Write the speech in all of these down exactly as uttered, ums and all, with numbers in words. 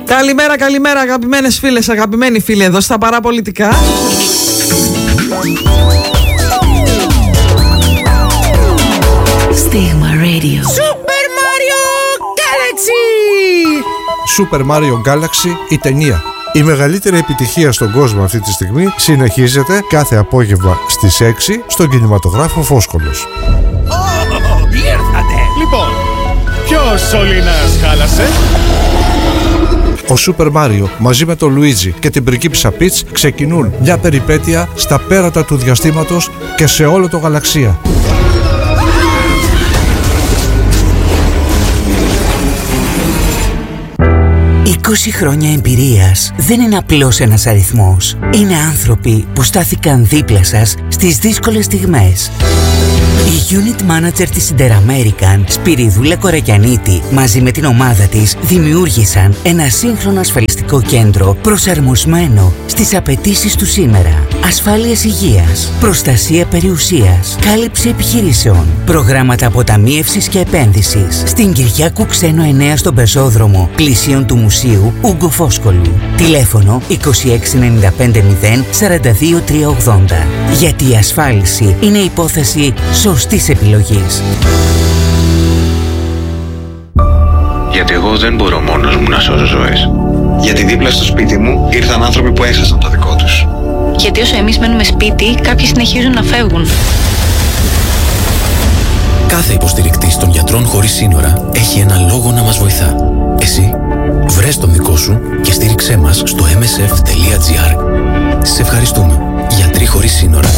Καλημέρα, καλημέρα αγαπημένες φίλες, αγαπημένοι φίλοι εδώ στα παραπολιτικά. Στίγμα Radio. Super Mario Galaxy! Super Mario Galaxy, η ταινία. Η μεγαλύτερη επιτυχία στον κόσμο αυτή τη στιγμή συνεχίζεται κάθε απόγευμα στις έξι στον κινηματογράφο Φόσκολος. Oh, ήρθατε! Λοιπόν, ποιος σωλήνας χάλασε? Ο Super Mario μαζί με τον Λουίτζι και την πριγκίπισσα Πιτς ξεκινούν μια περιπέτεια στα πέρατα του διαστήματος και σε όλο το γαλαξία. είκοσι χρόνια εμπειρίας δεν είναι απλώς ένας αριθμός. Είναι άνθρωποι που στάθηκαν δίπλα σας στις δύσκολες στιγμές. Η Unit Manager της Interamerican, Σπυριδούλα Κορακιανίτη, μαζί με την ομάδα της δημιούργησαν ένα σύγχρονο ασφαλιστικό κέντρο προσαρμοσμένο στις απαιτήσεις του σήμερα. Ασφάλειας υγείας, προστασία περιουσίας, κάλυψη επιχειρήσεων, προγράμματα αποταμίευσης και επένδυσης. Στην Κυριάκου Ξένο εννέα στον Πεζόδρομο, πλησίον του Μουσείου Ούγκο Φόσκολου. Τηλέφωνο είκοσι έξι ενενήντα πέντε μηδέν σαράντα δύο τριακόσια ογδόντα. Γιατί η ασφάλιση είναι υπόθεση σωστής επιλογής. Γιατί εγώ δεν μπορώ μόνος μου να σώζω ζωές. Γιατί δίπλα στο σπίτι μου ήρθαν άνθρωποι που έχασαν το δικό τους. Γιατί όσο εμείς μένουμε σπίτι, κάποιοι συνεχίζουν να φεύγουν. Κάθε υποστηρικτής των Γιατρών Χωρίς Σύνορα έχει ένα λόγο να μας βοηθά. Εσύ, βρες τον δικό σου και στήριξέ μας στο εμ ες εφ τελεία τζι άρ. Σε ευχαριστούμε. Γιατροί Χωρίς Σύνορα.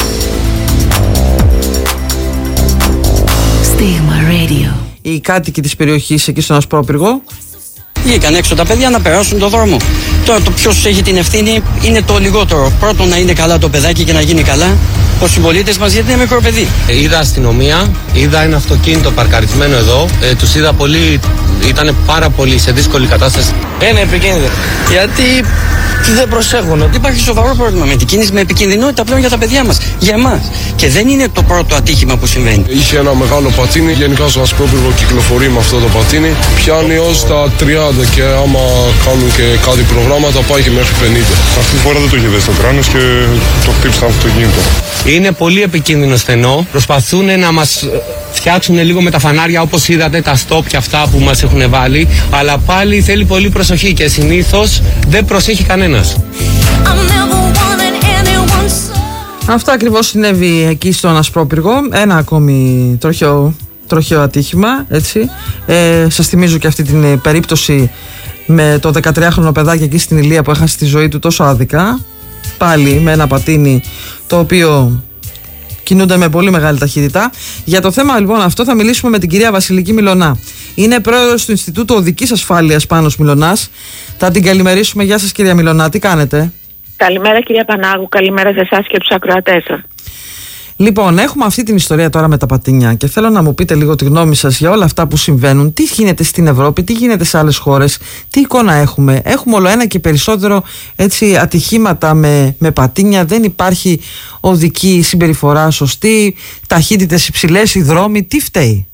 Στίγμα Radio. Οι κάτοικοι της περιοχής εκεί στον Ασπρόπυργο βγήκαν έξω τα παιδιά να περάσουν το δρόμο. Τώρα το ποιος έχει την ευθύνη είναι το λιγότερο. Πρώτον, να είναι καλά το παιδάκι και να γίνει καλά ο συμπολίτες μας, γιατί είναι μικρό παιδί. Είδα αστυνομία, είδα ένα αυτοκίνητο παρκαρισμένο εδώ. Ε, τους είδα πολύ, ήταν πάρα πολύ σε δύσκολη κατάσταση. Είναι επικίνδυνο. Γιατί δεν προσέχουν ότι υπάρχει σοβαρό πρόβλημα με την κίνηση, με επικινδυνότητα πλέον για τα παιδιά μας, για εμάς. Και δεν είναι το πρώτο ατύχημα που συμβαίνει. Είχε ένα μεγάλο πατίνι, γενικά στο Ασπρόπυργο κυκλοφορεί με αυτό το πατίνι. Πιάνει ως τα τριάντα και άμα κάνουν και κάτι προγράμματα πάει και μέχρι πενήντα. Αυτή τη φορά δεν το είχε δει στο κράνος και το χτύπησε το αυτοκίνητο. Είναι πολύ επικίνδυνο στενό. Προσπαθούν να μας φτιάξουν λίγο με τα φανάρια, όπως είδατε, τα στόπ και αυτά που μας έχουν βάλει. Αλλά πάλι θέλει πολύ προσοχή και συνήθως δεν προσέχει κανένας. Αυτό ακριβώς συνέβη εκεί στον Ασπρόπυργο. Ένα ακόμη τροχαίο, τροχαίο ατύχημα, έτσι. Ε, σας θυμίζω και αυτή την περίπτωση με το δεκατριάχρονο παιδάκι εκεί στην Ηλία που έχασε τη ζωή του τόσο άδικα. Πάλι με ένα πατίνι το οποίο κινούνται με πολύ μεγάλη ταχύτητα. Για το θέμα λοιπόν αυτό θα μιλήσουμε με την κυρία Βασιλική Μιλωνά. Είναι πρόεδρος του Ινστιτούτου Οδικής Ασφάλειας Πάνος Μιλωνάς. Θα την καλημερίσουμε. Γεια σας κυρία Μιλωνά, τι κάνετε? Καλημέρα κυρία Πανάγου, καλημέρα σε εσάς και τους ακροατές σας. Λοιπόν, έχουμε αυτή την ιστορία τώρα με τα πατίνια και θέλω να μου πείτε λίγο τη γνώμη σας για όλα αυτά που συμβαίνουν. Τι γίνεται στην Ευρώπη, τι γίνεται σε άλλες χώρες, τι εικόνα έχουμε? Έχουμε όλο ένα και περισσότερο έτσι, ατυχήματα με, με πατίνια, δεν υπάρχει οδική συμπεριφορά σωστή, ταχύτητες υψηλές, οι δρόμοι, τι φταίει?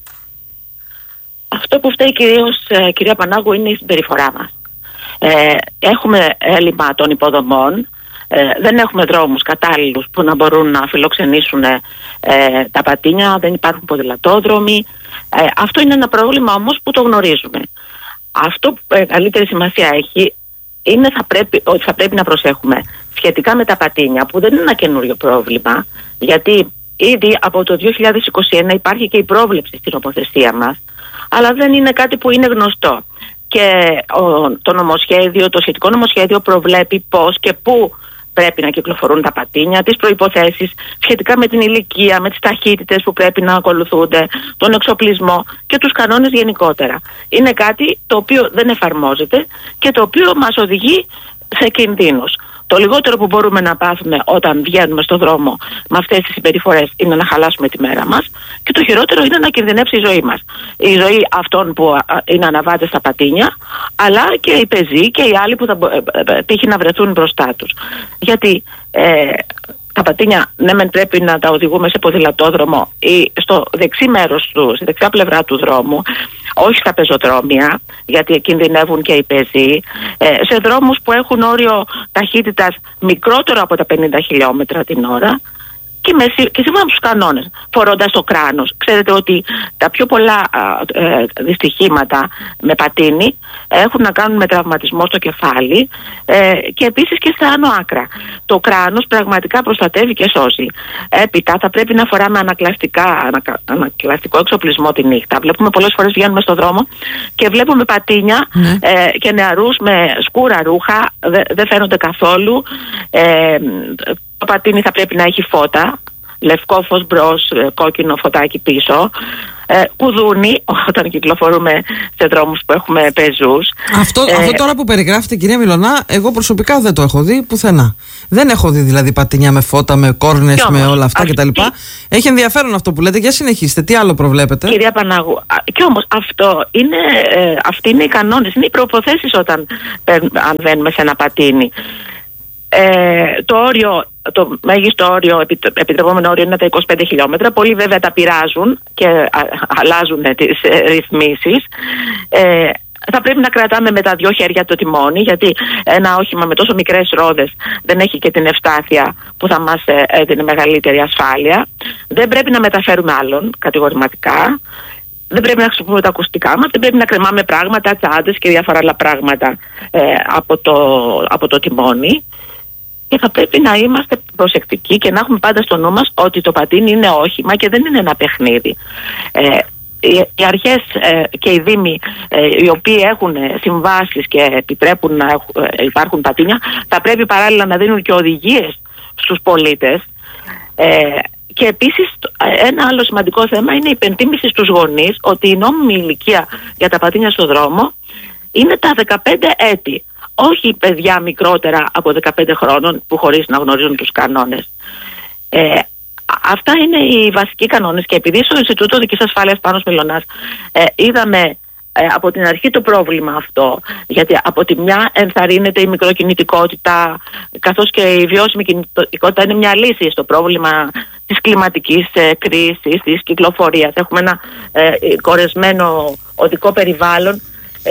Αυτό που φταίει κυρίως, κυρία Πανάγου, είναι η συμπεριφορά μας. Ε, έχουμε έλλειμμα των υποδομών. Ε, δεν έχουμε δρόμους κατάλληλους που να μπορούν να φιλοξενήσουν ε, τα πατίνια, δεν υπάρχουν ποδηλατόδρομοι. Ε, αυτό είναι ένα πρόβλημα όμως που το γνωρίζουμε. Αυτό που ε, καλύτερη σημασία έχει είναι θα πρέπει, ότι θα πρέπει να προσέχουμε σχετικά με τα πατίνια, που δεν είναι ένα καινούριο πρόβλημα, γιατί ήδη από το δύο χιλιάδες είκοσι ένα υπάρχει και η πρόβλεψη στην νομοθεσία μας, αλλά δεν είναι κάτι που είναι γνωστό. Και ο, το νομοσχέδιο, το σχετικό νομοσχέδιο προβλέπει πώς και πού πρέπει να κυκλοφορούν τα πατίνια, τις προϋποθέσεις σχετικά με την ηλικία, με τις ταχύτητες που πρέπει να ακολουθούνται, τον εξοπλισμό και τους κανόνες γενικότερα. Είναι κάτι το οποίο δεν εφαρμόζεται και το οποίο μας οδηγεί σε κινδύνους. Το λιγότερο που μπορούμε να πάθουμε όταν βγαίνουμε στον δρόμο με αυτές τις συμπεριφορές είναι να χαλάσουμε τη μέρα μας, και το χειρότερο είναι να κινδυνεύσει η ζωή μας. Η ζωή αυτών που είναι αναβάτες στα πατίνια, αλλά και οι πεζοί και οι άλλοι που θα τύχει να βρεθούν μπροστά τους. Γιατί ε, τα πατίνια, ναι, μεν πρέπει να τα οδηγούμε σε ποδηλατόδρομο ή στο δεξί μέρος του, στη δεξιά πλευρά του δρόμου, όχι στα πεζοδρόμια, γιατί κινδυνεύουν και οι πεζοί, ε, σε δρόμους που έχουν όριο ταχύτητας μικρότερο από τα πενήντα χιλιόμετρα την ώρα. Και, με, και σύμφωνα με τους κανόνες, φορώντας το κράνος. Ξέρετε ότι τα πιο πολλά ε, δυστυχήματα με πατίνι έχουν να κάνουν με τραυματισμό στο κεφάλι ε, και επίσης και στα άνω άκρα. Το κράνος πραγματικά προστατεύει και σώζει. Έπειτα θα πρέπει να φοράμε ανακλαστικά, ανα, ανακλαστικό εξοπλισμό τη νύχτα. Βλέπουμε πολλές φορές βγαίνουμε στον δρόμο και βλέπουμε πατίνια ναι. ε, και νεαρούς με σκούρα ρούχα, δεν δε φαίνονται καθόλου. Ε, Το πατίνι θα πρέπει να έχει φώτα, λευκό φως μπρος, κόκκινο φωτάκι πίσω, ε, κουδούνι όταν κυκλοφορούμε σε δρόμους που έχουμε πεζούς. Αυτό, ε, αυτό τώρα που περιγράφετε, κυρία Μιλωνά, εγώ προσωπικά δεν το έχω δει πουθενά. Δεν έχω δει δηλαδή πατίνια με φώτα, με κόρνες, με όλα αυτά αυτή... κτλ. Έχει ενδιαφέρον αυτό που λέτε. Για συνεχίστε, τι άλλο προβλέπετε? Κυρία Πανάγου, και όμως αυτό είναι, ε, αυτοί είναι οι κανόνες, είναι οι προϋποθέσεις όταν αν βαίνουμε σε ένα πατίνι. Ε, το όριο, το μέγιστο όριο, επιτρεπόμενο όριο είναι τα είκοσι πέντε χιλιόμετρα. Πολλοί βέβαια τα πειράζουν και α, αλλάζουν τις ε, ρυθμίσεις. Ε, θα πρέπει να κρατάμε με τα δυο χέρια το τιμόνι, γιατί ένα όχημα με τόσο μικρές ρόδες δεν έχει και την ευστάθεια που θα μας ε, έδινε μεγαλύτερη ασφάλεια. Δεν πρέπει να μεταφέρουμε άλλον κατηγορηματικά. Δεν πρέπει να χρησιμοποιούμε τα ακουστικά μας, δεν πρέπει να κρεμάμε πράγματα, τσάντες και διάφορα άλλα πράγματα ε, από, το, από το τιμόνι. Και θα πρέπει να είμαστε προσεκτικοί και να έχουμε πάντα στο νου μας ότι το πατίνι είναι όχημα και δεν είναι ένα παιχνίδι. Ε, οι, οι αρχές ε, και οι δήμοι ε, οι οποίοι έχουν συμβάσεις και επιτρέπουν να έχουν, ε, υπάρχουν πατίνια, θα πρέπει παράλληλα να δίνουν και οδηγίες στους πολίτες. Ε, και επίσης ένα άλλο σημαντικό θέμα είναι η υπενθύμηση στους γονείς ότι η νόμιμη ηλικία για τα πατίνια στο δρόμο είναι τα δεκαπέντε έτη. Όχι παιδιά μικρότερα από δεκαπέντε χρόνων που χωρίς να γνωρίζουν τους κανόνες. Ε, αυτά είναι οι βασικοί κανόνες και επειδή στο Ινστιτούτο Οδικής Ασφάλειας Πάνος Μιλωνάς ε, είδαμε ε, από την αρχή το πρόβλημα αυτό, γιατί από τη μια ενθαρρύνεται η μικροκινητικότητα, καθώς και η βιώσιμη κινητικότητα είναι μια λύση στο πρόβλημα της κλιματικής ε, κρίσης, της κυκλοφορίας. Έχουμε ένα ε, κορεσμένο οδικό περιβάλλον.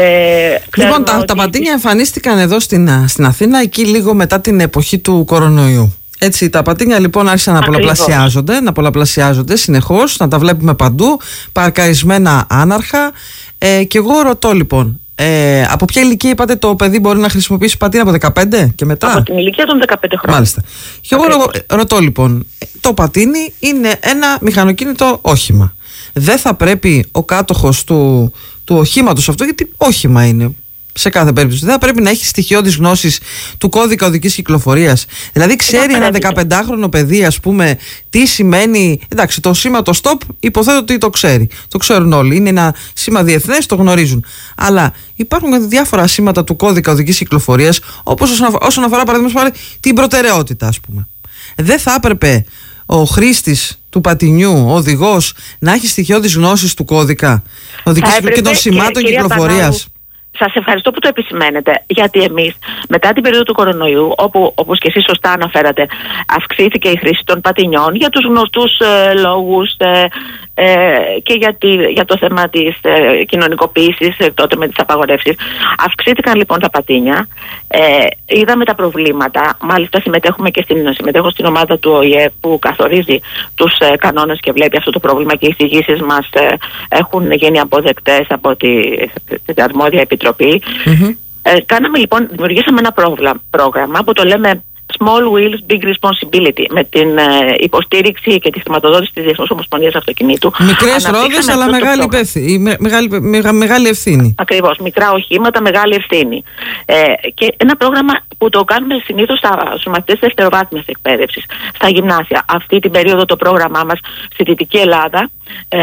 Ε, λοιπόν, τα, ότι... τα πατίνια εμφανίστηκαν εδώ στην, στην Αθήνα εκεί λίγο μετά την εποχή του κορονοϊού. Έτσι, τα πατίνια λοιπόν άρχισαν να πολλαπλασιάζονται, να πολλαπλασιάζονται συνεχώς, να τα βλέπουμε παντού, παρκαρισμένα άναρχα. Ε, και εγώ ρωτώ λοιπόν, ε, από ποια ηλικία είπατε το παιδί μπορεί να χρησιμοποιήσει πατίνα, από δεκαπέντε και μετά? Από την ηλικία των δεκαπέντε χρόνων. Μάλιστα. Και εγώ ρωτώ, ρωτώ λοιπόν, το πατίνι είναι ένα μηχανοκίνητο όχημα. Δεν θα πρέπει ο κάτοχος του, του οχήματος αυτό, γιατί όχημα είναι σε κάθε περίπτωση, δεν θα πρέπει να έχει στοιχειώδεις γνώσεις του κώδικα οδικής κυκλοφορίας? Δηλαδή ξέρει ένα δεκαπεντάχρονο παιδί, ας πούμε, τι σημαίνει? Εντάξει, το σήμα το stop υποθέτω ότι το ξέρει, το ξέρουν όλοι, είναι ένα σήμα διεθνές, το γνωρίζουν. Αλλά υπάρχουν διάφορα σήματα του κώδικα οδικής κυκλοφορίας, όπως όσον αφορά, όσον αφορά παραδείγματος χάρη την προτεραιότητα, ας πούμε. Δεν θα έπρεπε ο χρήστης του πατινιού, ο οδηγός, να έχει στοιχειώδεις γνώσεις του κώδικα οδικής κυκλοφορίας και των σημάτων κυκλοφορίας? Σας ευχαριστώ που το επισημαίνετε, γιατί εμείς μετά την περίοδο του κορονοϊού, όπου όπως και εσείς σωστά αναφέρατε, αυξήθηκε η χρήση των πατινιών για τους γνωστούς ε, λόγους ε, ε, και για, τη, για το θέμα της ε, κοινωνικοποίησης ε, τότε με τις απαγορεύσεις. Αυξήθηκαν λοιπόν τα πατίνια, ε, είδαμε τα προβλήματα, μάλιστα συμμετέχουμε και στην, συμμετέχω στην ομάδα του Ο I Ε που καθορίζει τους ε, κανόνες και βλέπει αυτό το πρόβλημα και οι εισηγήσεις μας ε, έχουν γίνει αποδεκτές από τη, την αρμόδια επιτροπή. Mm-hmm. Ε, κάναμε λοιπόν, δημιουργήσαμε ένα πρόγραμμα, πρόγραμμα που το λέμε Small Wheels Big Responsibility, με την ε, υποστήριξη και τη χρηματοδότηση της Διεθνούς Ομοσπονδίας Αυτοκινήτου. Μικρές ρόδες αλλά μεγάλη, πέθη, με, μεγάλη, με, μεγάλη ευθύνη. Ακριβώς, μικρά οχήματα, μεγάλη ευθύνη. Ε, και ένα πρόγραμμα που το κάνουμε συνήθως στους μαθητές δευτεροβάθμιας εκπαίδευσης, στα γυμνάσια. Αυτή την περίοδο το πρόγραμμά μας στη Δυτική Ελλάδα ε,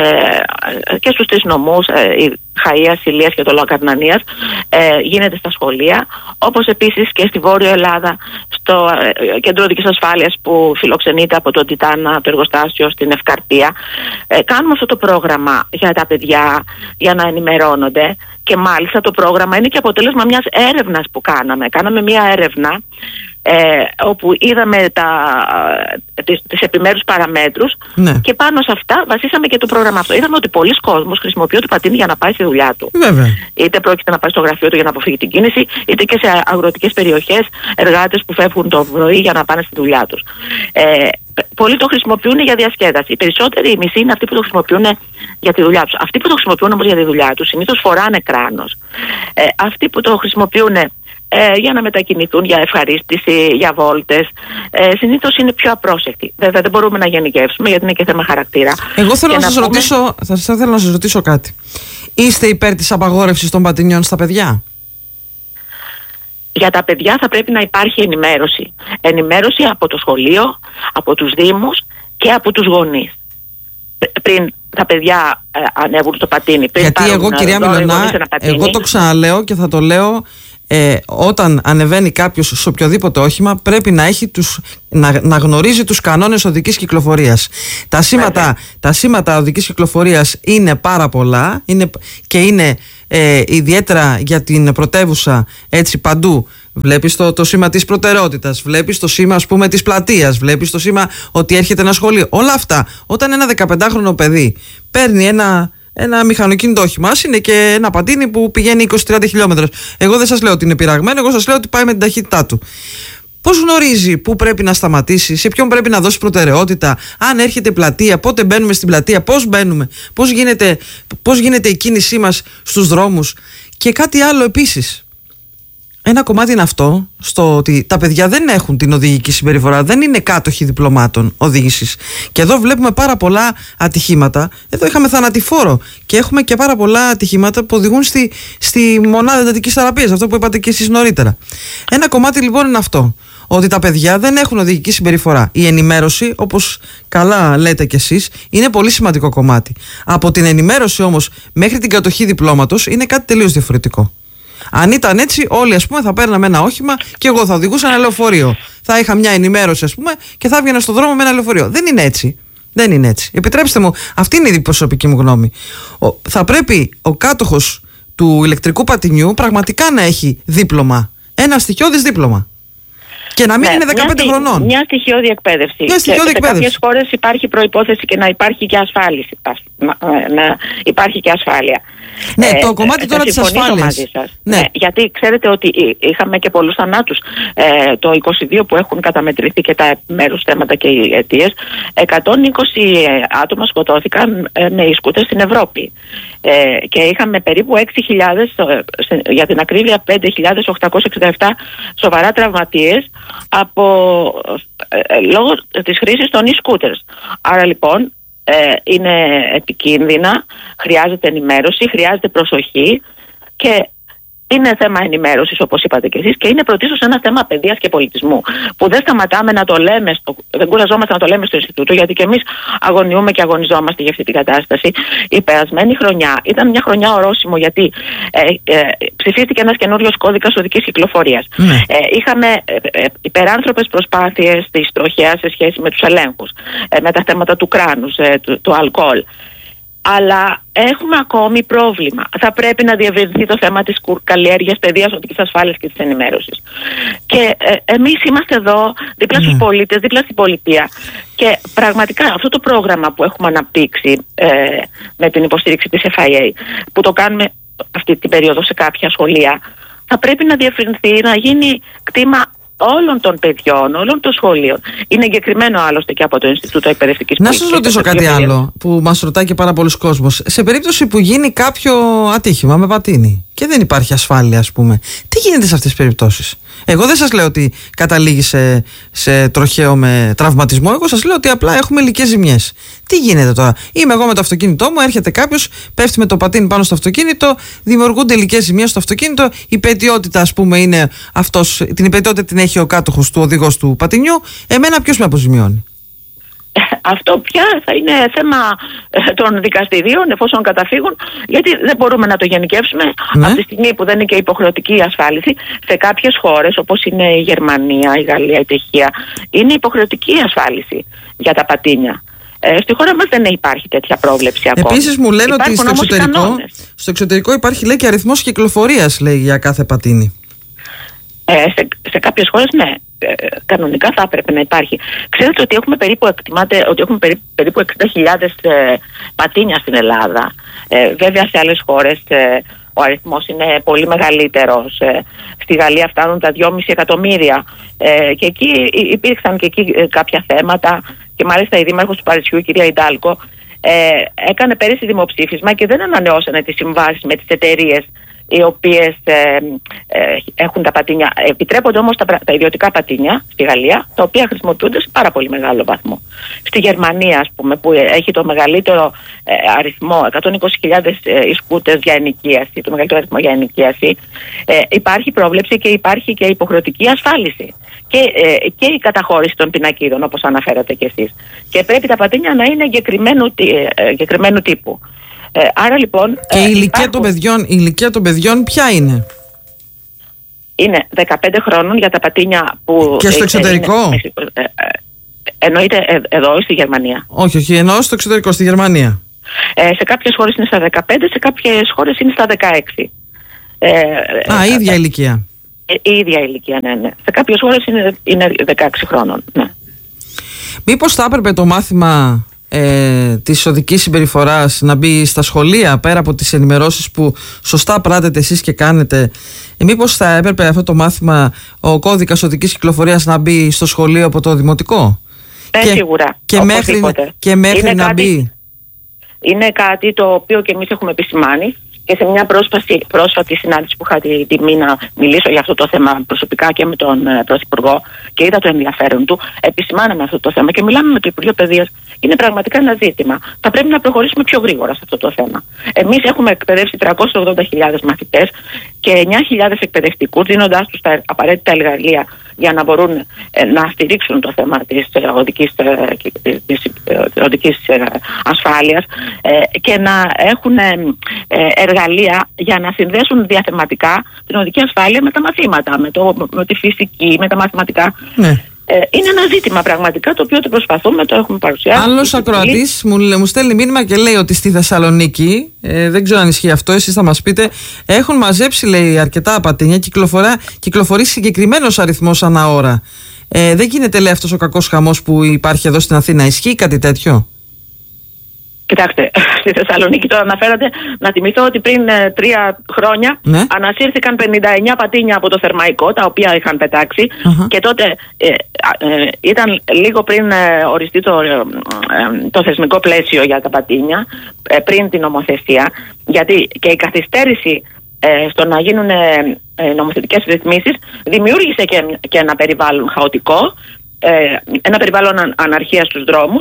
και στους τρεις νομούς, ε, Χαΐας, Ηλίας και το Λοακαρνανίας, ε, γίνεται στα σχολεία, όπως επίσης και στη Βόρεια Ελλάδα, στο ε, Κέντρο Οδικής Ασφάλειας που φιλοξενείται από τον Τιτάνα, το εργοστάσιο στην Ευκαρπία. Ε, κάνουμε αυτό το πρόγραμμα για τα παιδιά, για να ενημερώνονται, και μάλιστα το πρόγραμμα είναι και αποτέλεσμα μιας έρευνας που κάναμε. Κάναμε μια έρευνα ε, όπου είδαμε τα, τις, τις επιμέρους παραμέτρους, ναι. Και πάνω σε αυτά βασίσαμε και το πρόγραμμα αυτό. Είδαμε ότι πολλοί κόσμος χρησιμοποιούν το πατίνι για να πάει στη δουλειά του. Βέβαια. Είτε πρόκειται να πάει στο γραφείο του για να αποφύγει την κίνηση, είτε και σε αγροτικές περιοχές, εργάτες που φεύγουν το πρωί για να πάνε στη δουλειά τους. Ε, πολλοί το χρησιμοποιούν για διασκέδαση. Οι περισσότεροι, οι μισοί, είναι αυτοί που το χρησιμοποιούν για τη δουλειά τους. Αυτοί που το χρησιμοποιούν όμως για τη δουλειά τους συνήθως φοράνε κράνος. Ε, αυτοί που το χρησιμοποιούν Ε, για να μετακινηθούν, για ευχαρίστηση, για βόλτες, ε, συνήθως είναι πιο απρόσεκτοι. Βέβαια δεν μπορούμε να γενικεύσουμε γιατί είναι και θέμα χαρακτήρα. Εγώ θέλω να, να σας πούμε... ρωτήσω, θα, θα θέλω να σας ρωτήσω κάτι. Είστε υπέρ της απαγόρευσης των πατινιών στα παιδιά? Για τα παιδιά θα πρέπει να υπάρχει ενημέρωση. Ενημέρωση από το σχολείο, από τους δήμους και από τους γονείς. Πριν τα παιδιά ε, ανέβουν στο πατίνι. Πριν γιατί εγώ, κυρία Μιλωνά, εγώ το ξαναλέω και θα το λέω. Ε, όταν ανεβαίνει κάποιος σε οποιοδήποτε όχημα, πρέπει να, έχει τους, να, να γνωρίζει τους κανόνες οδικής κυκλοφορίας. Τα σήματα, τα σήματα οδικής κυκλοφορίας είναι πάρα πολλά, είναι, και είναι ε, ιδιαίτερα για την πρωτεύουσα, έτσι παντού. Βλέπεις το, το σήμα της προτεραιότητας, βλέπεις το σήμα, ας πούμε, της πλατείας, βλέπεις το σήμα ότι έρχεται ένα σχολείο. Όλα αυτά, όταν ένα δεκαπεντάχρονο παιδί παίρνει ένα ένα μηχανοκίνητο όχημα, είναι και ένα πατίνι που πηγαίνει είκοσι με τριάντα χιλιόμετρα. Εγώ δεν σας λέω ότι είναι πειραγμένο, εγώ σας λέω ότι πάει με την ταχύτητά του. Πώς γνωρίζει πού πρέπει να σταματήσει, σε ποιον πρέπει να δώσει προτεραιότητα, αν έρχεται πλατεία, πότε μπαίνουμε στην πλατεία, πώς μπαίνουμε, πώς γίνεται, πώς γίνεται η κίνησή μας στους δρόμους. Και κάτι άλλο επίσης. Ένα κομμάτι είναι αυτό, στο ότι τα παιδιά δεν έχουν την οδηγική συμπεριφορά, δεν είναι κάτοχοι διπλωμάτων οδήγησης. Και εδώ βλέπουμε πάρα πολλά ατυχήματα. Εδώ είχαμε θανατηφόρο και έχουμε και πάρα πολλά ατυχήματα που οδηγούν στη, στη μονάδα εντατικής θεραπείας, αυτό που είπατε και εσείς νωρίτερα. Ένα κομμάτι λοιπόν είναι αυτό, ότι τα παιδιά δεν έχουν οδηγική συμπεριφορά. Η ενημέρωση, όπως καλά λέτε κι εσείς, είναι πολύ σημαντικό κομμάτι. Από την ενημέρωση όμως μέχρι την κατοχή διπλώματος είναι κάτι τελείως διαφορετικό. Αν ήταν έτσι, όλοι, ας πούμε, θα παίρναμε ένα όχημα και εγώ θα οδηγούσα ένα λεωφορείο. Θα είχα μια ενημέρωση, ας πούμε, και θα έβγαινα στον δρόμο με ένα λεωφορείο. Δεν είναι έτσι. Δεν είναι έτσι. Επιτρέψτε μου, αυτή είναι η προσωπική μου γνώμη. Ο, θα πρέπει ο κάτοχος του ηλεκτρικού πατινιού πραγματικά να έχει δίπλωμα. Ένα στοιχειώδης δίπλωμα. Και να μην ναι, είναι δεκαπέντε μια, χρονών. Μια στοιχειώδη εκπαίδευση. Μια στοιχειώδη και εκπαίδευση. Σε κάποιες χώρες υπάρχει προϋπόθεση και να υπάρχει και ασφάλιση. Να, να υπάρχει και ασφάλεια. Ναι, ε, το κομμάτι ε, τώρα της ασφάλειας. Μαζί σας. Ναι. Ναι, γιατί ξέρετε ότι είχαμε και πολλούς θανάτους. Ε, το είκοσι δύο που έχουν καταμετρηθεί και τα επιμέρους θέματα και οι αιτίες, εκατόν είκοσι άτομα σκοτώθηκαν ε, με σκούτερ στην Ευρώπη. Ε, και είχαμε περίπου έξι χιλιάδες, για την ακρίβεια πέντε χιλιάδες οκτακόσιες εξήντα επτά σοβαρά τραυματίες από, ε, λόγω της χρήσης των e-scooters. Άρα λοιπόν ε, είναι επικίνδυνα, χρειάζεται ενημέρωση, χρειάζεται προσοχή και είναι θέμα ενημέρωσης, όπως είπατε και εσείς, και είναι πρωτίστως ένα θέμα παιδείας και πολιτισμού. Που δεν σταματάμε να το λέμε, στο, δεν κουραζόμαστε να το λέμε στο Ινστιτούτο, γιατί και εμείς αγωνιούμε και αγωνιζόμαστε για αυτή την κατάσταση. Η περασμένη χρονιά ήταν μια χρονιά ορόσημο, γιατί ε, ε, ψηφίστηκε ένας καινούριος κώδικας οδικής κυκλοφορίας. Mm. Ε, είχαμε ε, ε, υπεράνθρωπες προσπάθειες της τροχέας σε σχέση με τους ελέγχους, ε, με τα θέματα του κράνους, ε, του, του αλκοόλ. Αλλά έχουμε ακόμη πρόβλημα. Θα πρέπει να διευρυνθεί το θέμα της καλλιέργειας, παιδείας, οδικής ασφάλειας και της ενημέρωσης. Και ε, εμείς είμαστε εδώ δίπλα στους πολίτες, δίπλα στην πολιτεία. Και πραγματικά αυτό το πρόγραμμα που έχουμε αναπτύξει ε, με την υποστήριξη της εφ άι έι, που το κάνουμε αυτή την περίοδο σε κάποια σχολεία, θα πρέπει να διευρυνθεί, να γίνει κτήμα όλων των παιδιών, όλων των σχολείων. Είναι εγκεκριμένο άλλωστε και από το Ινστιτούτο Εκπαιδευτικής Πολιτικής. Να σας ρωτήσω κάτι άλλο που μας ρωτάει και πάρα πολλοί κόσμος. Σε περίπτωση που γίνει κάποιο ατύχημα με πατίνι και δεν υπάρχει ασφάλεια, ας πούμε, τι γίνεται σε αυτές τις περιπτώσεις? Εγώ δεν σας λέω ότι καταλήγει σε, σε τροχαίο με τραυματισμό. Εγώ σας λέω ότι απλά έχουμε υλικές ζημιές. Τι γίνεται τώρα? Είμαι εγώ με το αυτοκίνητό μου, έρχεται κάποιος, πέφτει με το πατίνι πάνω στο αυτοκίνητο, δημιουργούνται υλικές ζημιές στο αυτοκίνητο. Η πετιότητα, ας πούμε, είναι αυτός, την υπετιότητα την έχει ο κάτοχος του, οδηγός του πατινιού. Εμένα ποιος με αποζημιώνει? Αυτό πια θα είναι θέμα των δικαστηρίων εφόσον καταφύγουν, γιατί δεν μπορούμε να το γενικεύσουμε. Ναι. Από τη στιγμή που δεν είναι και υποχρεωτική η ασφάλιση, σε κάποιες χώρες όπως είναι η Γερμανία, η Γαλλία, η Τσεχία, είναι υποχρεωτική η ασφάλιση για τα πατίνια. Ε, στη χώρα μας δεν υπάρχει τέτοια πρόβλεψη ακόμα. Επίσης μου λένε ότι στο εξωτερικό, στο εξωτερικό υπάρχει, λέει, και αριθμός κυκλοφορίας, λέει, για κάθε πατίνι. Ε, σε, σε κάποιες χώρες ναι. ε, κανονικά θα έπρεπε να υπάρχει. Ξέρετε ότι έχουμε περίπου, εκτιμάται, ότι έχουμε περίπου, περίπου εξήντα χιλιάδες ε, πατίνια στην Ελλάδα. Ε, βέβαια σε άλλες χώρες ε, ο αριθμός είναι πολύ μεγαλύτερος. Ε, στη Γαλλία φτάνουν τα δυόμισι εκατομμύρια ε, και εκεί υπήρξαν και εκεί ε, κάποια θέματα και μάλιστα η δήμαρχος του Παρισιού, η κυρία Ιντάλκο, ε, έκανε πέρυσι δημοψήφισμα και δεν ανανεώσανε τις συμβάσεις με τις εταιρείες οι οποίες ε, ε, έχουν τα πατίνια. Επιτρέπονται όμως τα, τα ιδιωτικά πατίνια στη Γαλλία, τα οποία χρησιμοποιούνται σε πάρα πολύ μεγάλο βαθμό. Στη Γερμανία, ας πούμε, που έχει το μεγαλύτερο ε, αριθμό, εκατόν είκοσι χιλιάδες ε, σκούτες για ενοικίαση, το μεγαλύτερο αριθμό για ενοικίαση, ε, υπάρχει πρόβλεψη και υπάρχει και υποχρεωτική ασφάλιση. Και, ε, και η καταχώρηση των πινακίδων, όπως αναφέρατε κι εσείς. Και πρέπει τα πατίνια να είναι εγκεκριμένου, ε, εγκεκριμένου τύπου. Ε, άρα λοιπόν. Και η ε, ηλικία, υπάρχουν... των παιδιών, η ηλικία των παιδιών ποια είναι? Είναι δεκαπέντε χρόνων για τα πατίνια που. Και στο εξωτερικό? Είναι, ε, ε, εννοείται ε, εδώ, στη Γερμανία. Όχι, όχι, εννοώ στο εξωτερικό, στη Γερμανία. Ε, σε κάποιες χώρες είναι στα δεκαπέντε, σε κάποιες χώρες είναι στα δεκαέξι. Ε, Α, ε, η ίδια ε, ηλικία. Ε, η ίδια ηλικία, ναι, ναι. Σε κάποιες χώρες είναι, είναι δεκαέξι χρόνων, ναι. Μήπως θα έπρεπε το μάθημα ε, της οδικής συμπεριφοράς να μπει στα σχολεία, πέρα από τις ενημερώσεις που σωστά πράτετε εσείς και κάνετε? Ε, μήπως θα έπρεπε αυτό το μάθημα, ο κώδικας οδικής κυκλοφορίας, να μπει στο σχολείο από το δημοτικό? Ε, και, σίγουρα. Και μέχρι, και μέχρι να κάτι, μπει. Είναι κάτι το οποίο και εμείς έχουμε επισημάνει. Και σε μια πρόσφατη, πρόσφατη συνάντηση που είχα τη τιμή να μιλήσω για αυτό το θέμα προσωπικά και με τον ε, Πρωθυπουργό και είδα το ενδιαφέρον του, επισημάναμε αυτό το θέμα και μιλάμε με το Υπουργείο Παιδείας. Είναι πραγματικά ένα ζήτημα. Θα πρέπει να προχωρήσουμε πιο γρήγορα σε αυτό το θέμα. Εμείς έχουμε εκπαιδεύσει τριακόσιες ογδόντα χιλιάδες μαθητές και εννιά χιλιάδες εκπαιδευτικούς, δίνοντάς τους τα απαραίτητα εργαλεία για να μπορούν ε, να στηρίξουν το θέμα της ε, οδικής, ε, της, ε, οδικής ε, ασφάλειας ε, και να έχουν ε, ε, εργαλεία για να συνδέσουν διαθεματικά την οδική ασφάλεια με τα μαθήματα, με, το, με τη φυσική, με τα μαθηματικά. Ναι. Ε, είναι ένα ζήτημα πραγματικά το οποίο το προσπαθούμε, το έχουμε παρουσιάσει. Άλλος ακροατής μου, μου στέλνει μήνυμα και λέει ότι στη Θεσσαλονίκη, ε, δεν ξέρω αν ισχύει αυτό, εσείς θα μας πείτε, έχουν μαζέψει, λέει, αρκετά πατίνια, κυκλοφορεί συγκεκριμένος αριθμός ανά ώρα. Ε, δεν γίνεται, λέει, αυτός ο κακός χαμός που υπάρχει εδώ στην Αθήνα? Ισχύει κάτι τέτοιο? Κοιτάξτε, στη Θεσσαλονίκη τώρα αναφέρατε, να θυμηθώ ότι πριν ε, τρία χρόνια ναι. ανασύρθηκαν πενήντα εννιά πατίνια από το Θερμαϊκό, τα οποία είχαν πετάξει uh-huh. και τότε ε, ε, ήταν λίγο πριν ε, οριστεί το, ε, ε, το θεσμικό πλαίσιο για τα πατίνια, ε, πριν την νομοθεσία, γιατί και η καθυστέρηση ε, στο να γίνουν ε, ε, νομοθετικές ρυθμίσεις δημιούργησε και, και ένα περιβάλλον χαοτικό, ε, ένα περιβάλλον αν, αναρχίας στους δρόμους.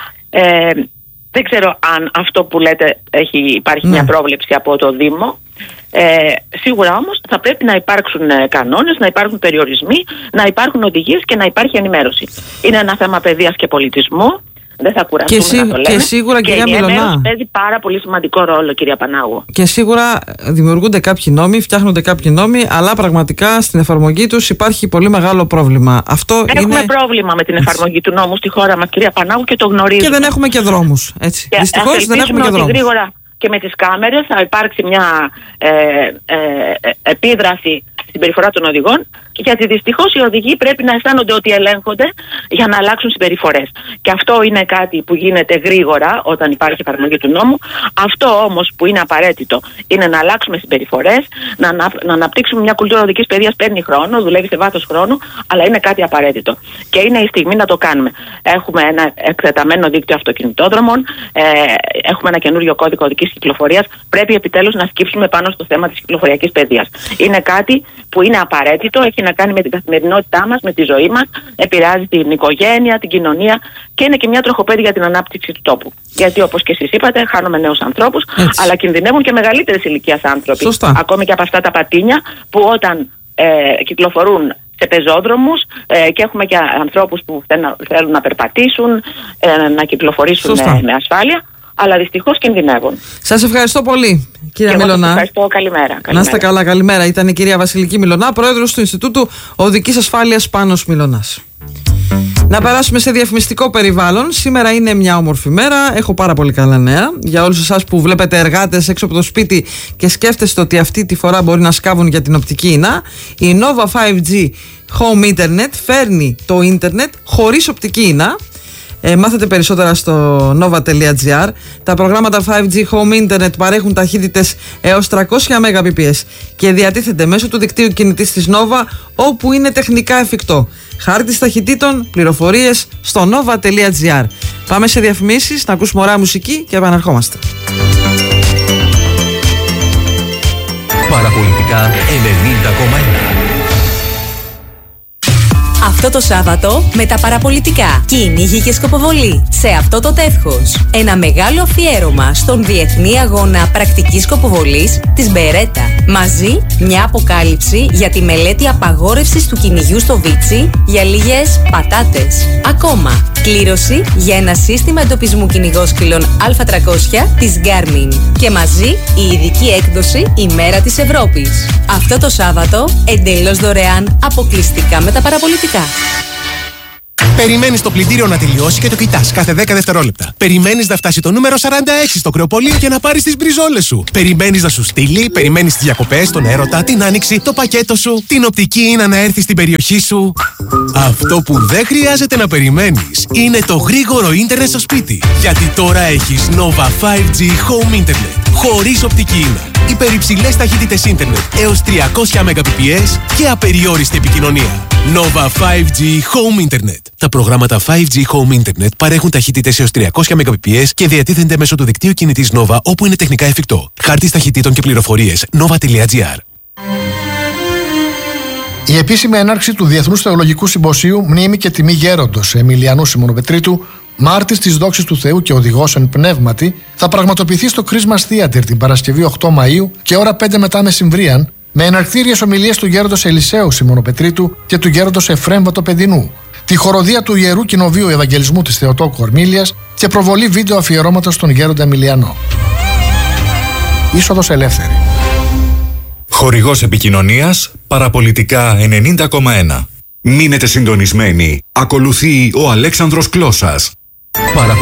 Ε, Δεν ξέρω αν αυτό που λέτε έχει, υπάρχει ναι. μια πρόβλεψη από το Δήμο. Ε, σίγουρα όμως θα πρέπει να υπάρξουν ε, κανόνες, να υπάρχουν περιορισμοί, να υπάρχουν οδηγίες και να υπάρχει ενημέρωση. Είναι ένα θέμα παιδείας και πολιτισμού. Δεν θα κουραστούμε και, σί, να το λέμε. Και σίγουρα, και κυρία Μιλωνά, η ενημέρωση παίζει πάρα πολύ σημαντικό ρόλο, κυρία Πανάγου. Και σίγουρα δημιουργούνται κάποιοι νόμοι, φτιάχνονται κάποιοι νόμοι, αλλά πραγματικά στην εφαρμογή τους υπάρχει πολύ μεγάλο πρόβλημα. Αυτό έχουμε είναι... πρόβλημα με την εφαρμογή του νόμου στη χώρα μας, κυρία Πανάγου, και το γνωρίζουμε. Και δεν έχουμε και δρόμους. Έτσι. Δυστυχώς δεν έχουμε και δρόμους. Γρήγορα και με τις κάμερες θα υπάρξει μια ε, ε, ε, επίδραση στην περιφορά των οδηγών, γιατί δυστυχώς οι οδηγοί πρέπει να αισθάνονται ότι ελέγχονται για να αλλάξουν συμπεριφορές. Και αυτό είναι κάτι που γίνεται γρήγορα όταν υπάρχει εφαρμογή του νόμου. Αυτό όμως που είναι απαραίτητο είναι να αλλάξουμε συμπεριφορές, να, να, να αναπτύξουμε μια κουλτούρα οδικής παιδείας. Παίρνει χρόνο, δουλεύει σε βάθος χρόνου, αλλά είναι κάτι απαραίτητο. Και είναι η στιγμή να το κάνουμε. Έχουμε ένα εκτεταμένο δίκτυο αυτοκινητόδρομων, ε, έχουμε ένα καινούριο κώδικο οδικής κυκλοφορίας. Πρέπει επιτέλους να σκύψουμε πάνω στο θέμα της κυκλοφοριακής παιδείας. Είναι κάτι που είναι απαραίτητο, έχει να κάνει με την καθημερινότητά μας, με τη ζωή μας, επηρεάζει την οικογένεια, την κοινωνία και είναι και μια τροχοπέδη για την ανάπτυξη του τόπου. Γιατί όπως και εσείς είπατε, χάνουμε νέους ανθρώπους, έτσι, αλλά κινδυνεύουν και μεγαλύτερης ηλικίας άνθρωποι. Σωστά. Ακόμη και από αυτά τα πατίνια που όταν ε, κυκλοφορούν σε πεζόδρομους ε, και έχουμε και ανθρώπους που θέλουν να περπατήσουν, ε, να κυκλοφορήσουν ε, με ασφάλεια, αλλά δυστυχώς κινδυνεύουν. Σας ευχαριστώ πολύ, κυρία Μιλωνά. Σας ευχαριστώ. Καλημέρα. Καλημέρα. Να είστε καλά, καλημέρα. Ήταν η κυρία Βασιλική Μιλωνά, πρόεδρος του Ινστιτούτου Οδικής Ασφάλειας Πάνος Μιλωνάς. Να περάσουμε σε διαφημιστικό περιβάλλον. Σήμερα είναι μια όμορφη μέρα. Έχω πάρα πολύ καλά νέα για όλους εσάς που βλέπετε εργάτες έξω από το σπίτι και σκέφτεστε ότι αυτή τη φορά μπορεί να σκάβουν για την οπτική ινά. Η Nova φάιβ τζι Home Internet φέρνει το ίντερνετ χωρίς οπτική ινά. Ε, μάθετε περισσότερα στο nova τελεία gr. Τα προγράμματα φάιβ τζι Home Internet παρέχουν ταχύτητες έως τριακόσια μεγαμπιτ και διατίθεται μέσω του δικτύου κινητής της Nova όπου είναι τεχνικά εφικτό. Χάρτης ταχυτήτων, πληροφορίες στο nova τελεία gr. Πάμε σε διαφημίσεις, να ακούσουμε ωραία μουσική και επαναρχόμαστε. Παραπολιτικά ενενήντα κόμμα ένα. Αυτό το Σάββατο με τα παραπολιτικά, κυνήγι και σκοποβολή σε αυτό το τεύχος. Ένα μεγάλο αφιέρωμα στον Διεθνή Αγώνα Πρακτικής Σκοποβολής της Μπερέτα. Μαζί μια αποκάλυψη για τη μελέτη απαγόρευσης του κυνηγιού στο Βίτσι για λίγες πατάτες. Ακόμα κλήρωση για ένα σύστημα εντοπισμού κυνηγόσκυλων Α τριακόσια της Garmin. Και μαζί η ειδική έκδοση η Μέρα της Ευρώπης. Αυτό το Σάββατο εντελώς δωρεάν, αποκλειστικά με τα παραπολιτικά. Περιμένεις το πλυντήριο να τελειώσει και το κοιτάς κάθε δέκα δευτερόλεπτα. Περιμένεις να φτάσει το νούμερο σαράντα έξι στο κρεοπολείο και να πάρεις τις μπριζόλες σου. Περιμένεις να σου στείλει, περιμένεις τις διακοπές, τον έρωτα, την άνοιξη, το πακέτο σου, την οπτική ίνα να έρθει στην περιοχή σου. Αυτό που δεν χρειάζεται να περιμένεις είναι το γρήγορο ίντερνετ στο σπίτι. Γιατί τώρα έχεις Nova φάιβ τζι Home Internet χωρίς οπτική ίνα. Υπερυψηλές ταχύτητες ίντερνετ έως τριακόσια μεγαμπιτ και απεριόριστη επικοινωνία. Nova φάιβ τζι Home Internet. Τα προγράμματα φάιβ τζι Home Internet παρέχουν ταχύτητες έως τριακόσια μεγαμπιτ και διατίθενται μέσω του δικτύου κινητής Nova όπου είναι τεχνικά εφικτό. Χάρτης ταχυτήτων και πληροφορίες nova τελεία gr. Η επίσημη έναρξη του Διεθνούς Θεολογικού Συμποσίου Μνήμη και Τιμή Γέροντος Εμιλιανού Σιμωνοπετρίτου, μάρτης της δόξης του Θεού και οδηγός εν πνεύματι, θα πραγματοποιηθεί στο Christmas Theater την Παρασκευή οκτώ Μαΐου και ώρα πέντε μετά μεσημβρίαν, με εναρκτήριες ομιλίες του γέροντος Ελισαίου Σιμωνοπετρίτου και του γέροντος Εφρέμ Βατοπεδινού, τη χοροδία του Ιερού Κοινοβίου Ευαγγελισμού της Θεοτόκου Ορμήλιας και προβολή βίντεο αφιερώματος στον γέροντα Εμιλιανό. Είσοδος ελεύθερη. Χορηγός επικοινωνίας Παραπολιτικά ενενήντα κόμμα ένα. Μείνετε συντονισμένοι. Ακολουθεί ο Αλέξανδρος Κλώσας. Παραπολιτικά